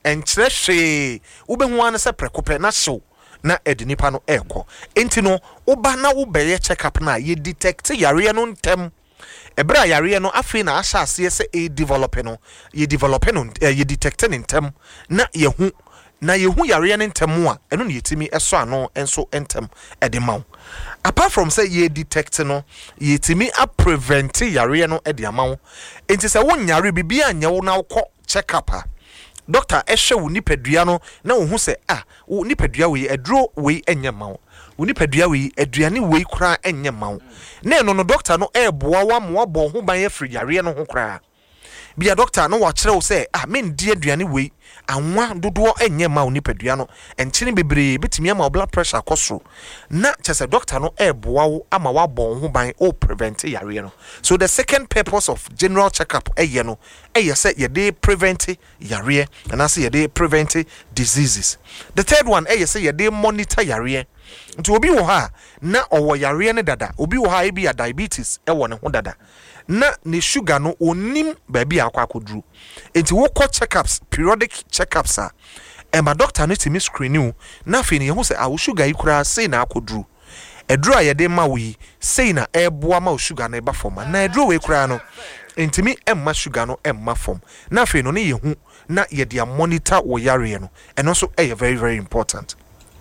and chreshe ube huane se prekope na show na edinipa no eko enti no oba na wo beye check up na ye detect yare no ntem ebra yare no afi na asha ase se e develop no ye detect ntem na ye hu na yehu yare ne ntem a eno ne yetimi eso ano enso ntem edemaw apart from say ye detect no yetimi a prevent yare no edemaw enti se won yare bibia anya wo na wo check up a doctor ehwe wo nipadua no na wo hu se wo nipadua we edro we enya mawo wo nipadua we aduane we kura enya mawo na eno no doctor no eboa wa mo bo ho ban afri yare no ho kura bia doctor no wa kire wo se men die aduane we anwa dodo enye ma oni padua no enchine bebre betimi ama blood pressure koso na chese doctor no eboa wo ama wa bon ho ban o prevent yare no. So the second purpose of general checkup eye no eye say ye dey prevent yare and say ye dey prevent diseases. The third one eye say ye dey monitor yare nti obi wo ha na owo yare ne dada obi wo ha e bia diabetes e wo ne ho dada na ne sugar no onim ba bia akwa akoduru enti wo ko checkups periodic checkups ma doctor no timi screen you na fe ne ho se wo sugar ikura sei na akoduru eduru a ye de ma wi sei na eboa ma sugar na eba form na eduru we kura no entimi emma sugar no emma form na fe no ne ye hu na ye dia monitor wo yare no eno so very very important.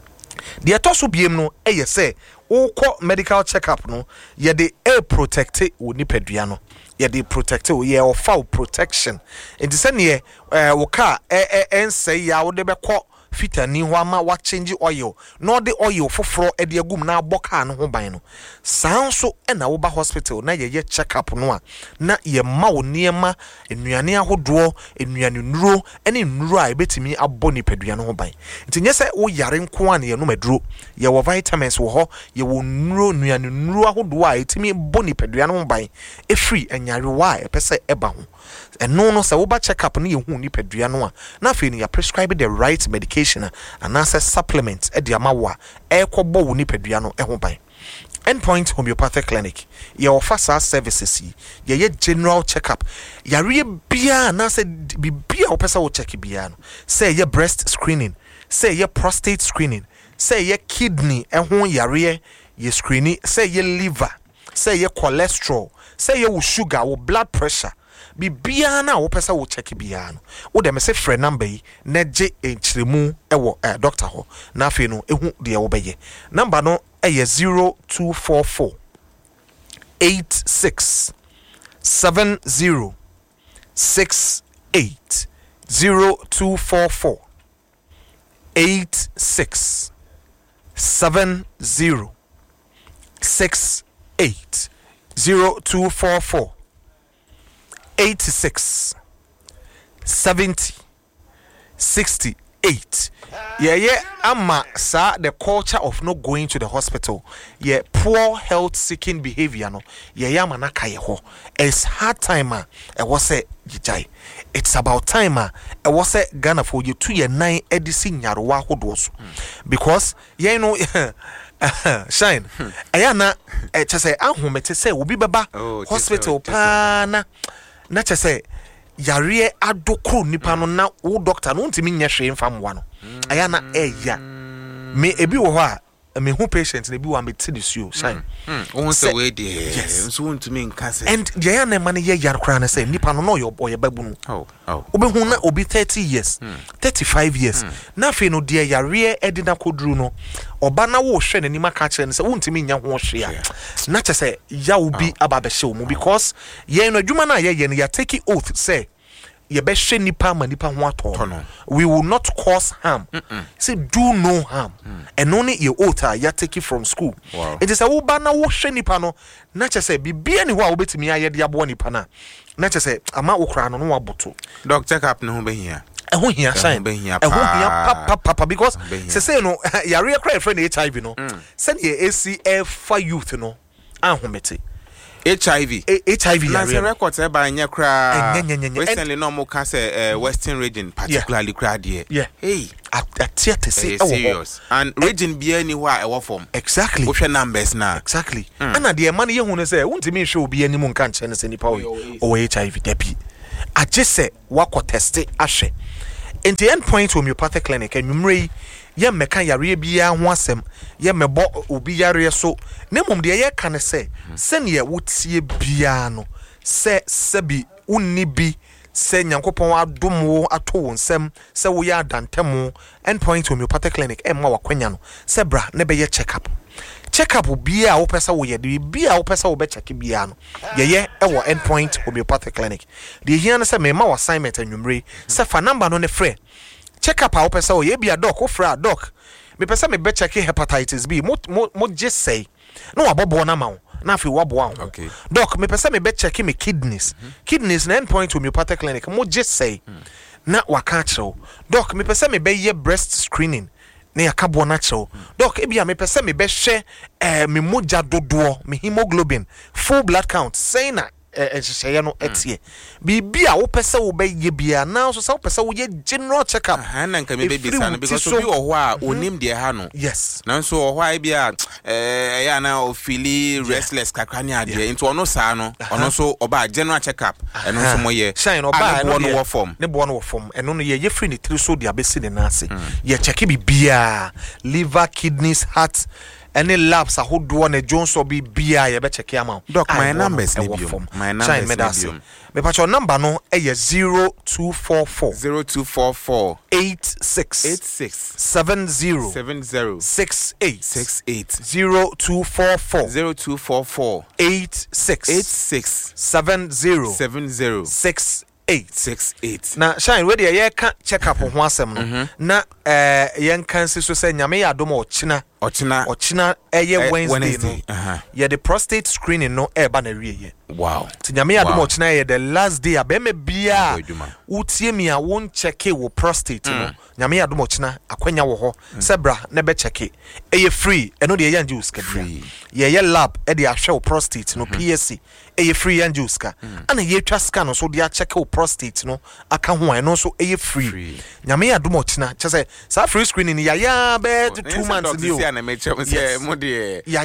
The atoso biem no eye say wo medical checkup no ye de protect wo nipadua no ye de protect wo ye ofa protection enti se ne wo ka ensay ya wo de bekọ fitani ho ama wa change oil no de oil foforo e de agum na aboka no ho ban no sanso na wo ba hospital na ye checkup no a na ye ma wo niema enuane ahodo enuane nuro ene nuro a ebetimi abọ nipadua no ho ban nti nye se wo yare nko an ye no maduro ye wo vitamins wo ho ye wo nuro nuane nuro ahodo a etimi bọ nipadua no ho ban e free enyare wa e pese eba ho eno no se wo ba check up no ye hu nipadua no a na fe ni ya prescribe the right medication and as supplement e dia mawa e kobo wo nipadua no e ho ban. Endpoint Homeopathic Clinic ye offer services ye general checkup yare bia na se bibia opesa wo check bia no say ye breast screening, say ye prostate screening, say ye kidney ho yare ye screening, say ye liver, say ye cholesterol, say ye wo sugar, wo blood pressure bibia na wo pesa wo check bia no wo dem say frɛ number yi na je enchiremu wo doctor ho na afi no ehu de wo beye number no 0244 86 70 68 0244 86 70 68 0244 86 70 68. Yeah, ama sa the culture of not going to the hospital. Yeah, poor health seeking behavior no. Yeah, mana kaye ho. It's hard time e was say jijai. It's about time e was say Ghana for you 2 year 9 edisi nyarowa hodoso. Because you know shine ayana chese ahumete say obi beba hospital pa na chese yare adokro nipa no na wo doctor no ntimi nya hwe mfam wa no ayana eya me ebi wo ho a me hu patient na bi wa me tidisuo shine won say we dey so ntimi nka say and the ayana man ye yar kra na say nipa no yo boy babu no obi hu na obi 30 years 35 years na fe no de yare edina kodru no oba na wo hwe na nima ka kire ne say wontimi nya ho hwe a na che say ya obi aba be hwe mu because ye no adwuma na ye no ya take oath say ye be hwe nipa ma nipa ho ato we will not cause harm. Say do no harm and only your oath ya take it from school. It is a wo ba na wo hwe nipa no na che say bibia ni ho a wo betimi aye de abo nipa na che say ama wo kra no no waboto doc check up no ho be hia ehun hia shine ehun hia papa because say no yare kra friend HIV no send ye ACF for youth no ahomete HIV yare na records e ba nya kra recently no mo ka say western region particularly kra there hey atiate say serious and region bia ni ho a e wo form exactly wo hwe numbers na exactly ana de man ye hu ne say wontimi hwe obi animu nka nche ne say nipa o HIV debi aje say wako test ahwe enti endpoint homeopathic clinic enwumre ye meka yare bia ho asem ye mebo obi yare so na mom de ye ka ne se ne wotie bia no se bi unni bi se nyankopon adom wo ato wo nsem se wo ya adantemo endpoint homeopathic clinic emma wakwanya no se bra ne be ye check up bia wo pesa wo ye de bia wo pesa wo be check bia no ye ewo endpoint homeopathic clinic de hia no se me ma wo assignment anwumre se fa number no ne frɛ check up wo pesa wo ye bia doc wo fra doc me pesa me be check hepatitis B mo just say no wabobo na ma wo na afi wabo a okay doc me pesa me be check me kidneys na endpoint homeopathic clinic mo just say na waka kyerɛw doc me pesa me be ye breast screening na yakabo na kyerɛw doc ebia me pesa me be hwɛ me moja dodoɔ me hemoglobin full blood count say na ehyehyɛ no etie bibia wo pesa wo be ye bia na so sa wo pesa wo ye general check up na nka me be bisa no because obi wo ho a onim de ha no yes na so wo ho a bia ya na o feel restless kakra ne ade into ono sa no ono so oba general check up eno so moye shine oba no wo form ne bo no wo form eno no ye free ne tiri so dia be si ne na ase ye check bibia liver kidneys heart any labs ahodo na Jones obi bia ye be check am doc my numbers ne biom my numbers ne biom me patch your number no e 0244 86 70 68 0244 86 70 68 na shine we dey ye ka check up ho asem no na ye nkan si so say nyame ya adom ochina eye Wednesday no ye the prostate screening no eba na wiye wow ti nyame ya adom ochina ye the last day abema bia utie mi a won check wo prostate no nyame ya adom ochina akwanya wo ho sebra na be check eye free eno de ye anje uska ye lab e de ahwe wo prostate no PSC eye free anje uska ana ye twa scan no so de check wo prostate no aka ho eno so eye free nyame ya adom ochina chese sa free screening ya be 2 months ni na me chem say mo de ya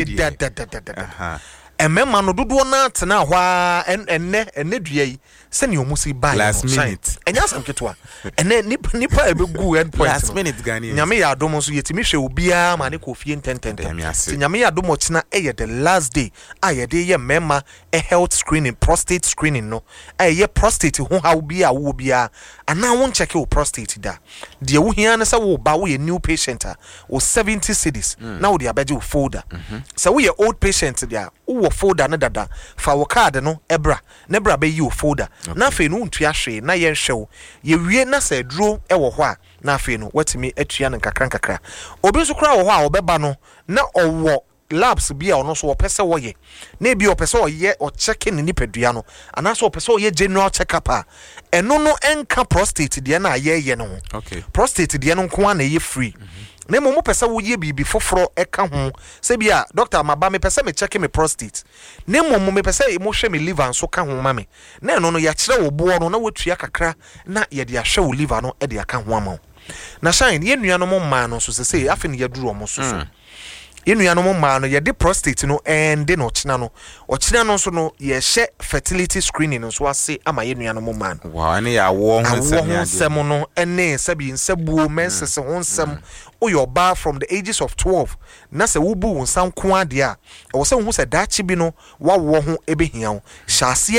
emema no dodo na tena hwa enne dua yi se ne omusi buy last minute enya sam ketwa enne nipa ebegu endpoint last minute gani nyame ya adom so yetimi hwe obia ma ne kofie ntenten ti nyame ya adom ochina eye the last day aye de ye mema a health screening prostate screening no aye prostate ho ha obia wo obia ana won check wo prostate da de wo hia ne se wo ba wo ye new patient wo 70 cedis na wo de abeje wo folder se wo ye old patient dia wo folder na dada fa wo card no ebra na bra be yi wo folder na fe no ntua hwe na ye hwew ye wie na se duro e wo ho a na fe no watimi atua ne kakra obi so kra wo ho a obeba no na owo labs bia ono so opese wo ye na bi opese wo ye o check ni nipadua no ana so opese wo ye general check up a eno no enka prostate de na ye no okay prostate de no nko na ye free na mo pesa wo ye bibi foforo eka ho se bia doctor maba me pesa me check me prostate na mo me pesa mo hwe me liver nso ka ho ma me na eno no ya kire wo bo no na watua kakra na ye de ahwe wo liver no e de aka ho ama na shine ye nuanom mma no so se afi ne ye duru omo so yenuanom ma no ye de prostate no ende no ochina no so no ye hye fertility screening no so ase ama yenuanom ma no wow ane ya wo ho nsem no ene sabi nsabuo menses ho nsem oyoba from the ages of 12 na se wubu nsam ko ade a wo se hu se dachi bi no wawo ho ebehia ho hyase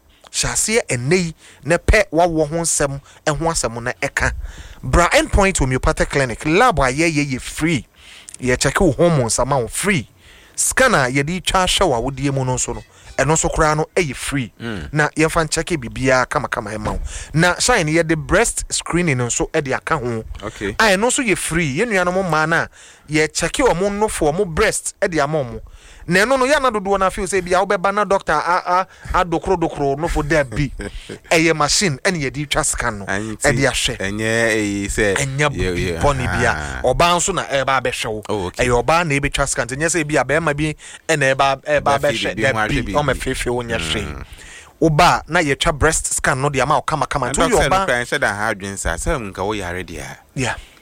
enei ne pe wawo ho nsem ho asem na eka bra endpoint homeopathic clinic lab ye free ye check hormones amount free scanner ye di twa hwa wodie mu no so no eno so kra no free na ye fan check bibia kama emaw na shine ye the breast screening no so e de aka ho okay eno so ye free ye nuanom ma na ye check o mo no for mo breast e de amom na eno no ya na dodo na feel say bia wo beba na doctor a dokro no for there bi eye machine ene ye di twa scan no e de ahwe enye say enye boni bia oba nso na e ba behwe eye oba na e be twa scan enye say bia be ma bi ene e ba behwe there bi o me fefe wonya hwe oba na ye twa breast scan no de ama o kama to yo ba doctor said that ha adwen say nka wo yare dia yeah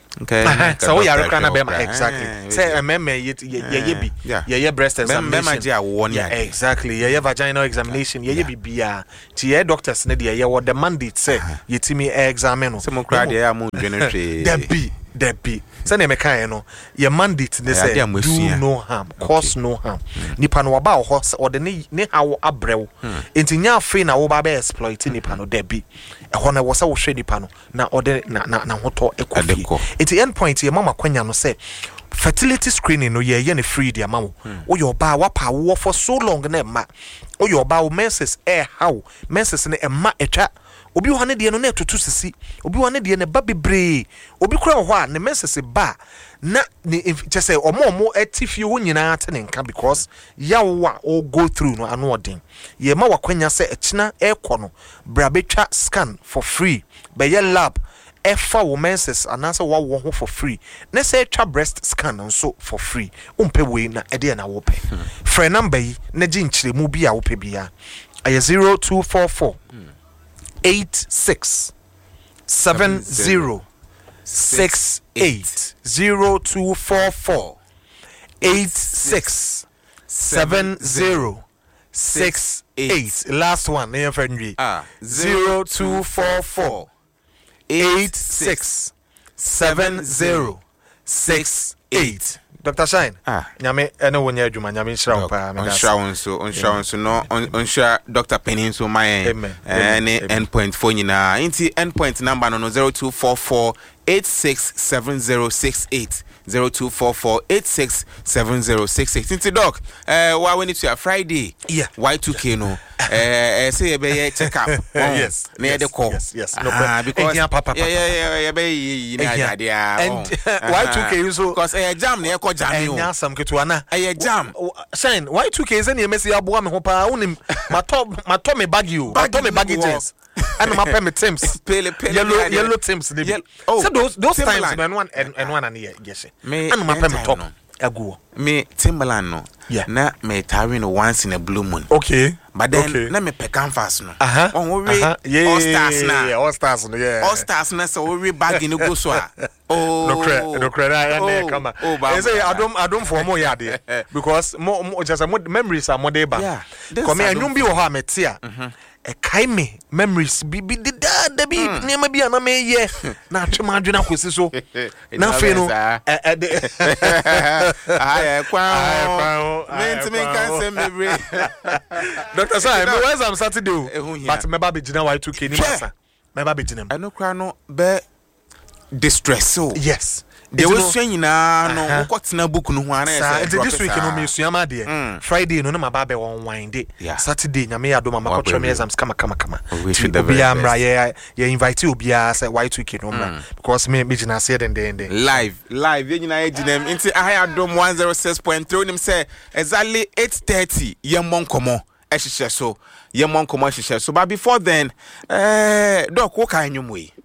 Okay. So we are crying about exactly. Say meme ye breast examination. Yeah, exactly. Ye vaginal examination. Ye bibia. Ti doctors ne dey ye what the mandate say ye timi examine no. Some cry dey am dwenetwe. Debi. Say na me kan no. Ye mandate ne say do no harm, cause no harm. Nipa no ba ho or the ne hawo abrew. Enti nya afi na wo ba be exploit nipa no debi. Ehɔ na wo say wo hwe nipa no na ode na hoto ekofi. Enti end point ye mama kwanya no say fertility screening no ye ne free dia mawo. Wo your ba wapa wo for so long na ma. Wo your ba wo menses how menses ne emma etwa obi ho ne de no na etoto sisi obi ho ne de ne ba bebre obi kura ho a ne menses ba na ne say omo atifie ho nyina ate ne nka because yawo o go through no ano odin ye ma wakwanya say echina ekɔ no bra betwa scan for free be ye lab efa wo menses anasa wo ho for free na say twa breast scan nso for free umpe we na ede na wo pe frɛ number yi na gi nkyire mu bi a wo pe bia aye 0244 86 70 68 0244 86 70 68 last one na friend 0244 86 70 68 Dr. Shine. Nyame ene wonya adwuma nyame nshira pa me gas. Onshira so no onshira Dr. Penny so my any endpoint phone nyina. Inti endpoint number no 0244 867068 0244867068. Inti doc why when it's your Friday Y2K no say be check up. Yes. Near the call. Yes. Because yeah be and Y2K so because jam near ko jam you. Enya sam ketu ana. Jam. Shine Y2K is any message aboa me ho pa unim mato me bag you. Mato me baggages. And my pay me Tims. Yellow Tims. So those times when one and one and yes. And my pay me top. Agu. Me Timberland no. Yeah. Na me tawin once in a blue moon. Okay. But then na me pe canvas no. On we all stars na. Yeah, all stars no. Yeah. All stars na so we bag in go so a. Oh. No credit na come. I say I don't for more yard because more just memories are more day back. Yeah. Come here nyum bi wo ha metia. E kai me memories bi bi nema bi ana me ye na atwema adwena kwesi so na fe no men can say me Dr. Sai me was am Saturday but me ba be gina Y2K ni masa me ba be gina I no kra no be distress so yes they were saying no what na book no ho this week no me suama de Friday no na ma ba be won winde Saturday nyame ado mama ko try me exams kama obi amra ye invite obi a say Y2K no mra because me gina say den live ye nyina ye gina nti I adom 106.3 nim say exactly 8:30 ye monkomo ehihye so ye monkomo ehihye so but before then doc wo kan nwum we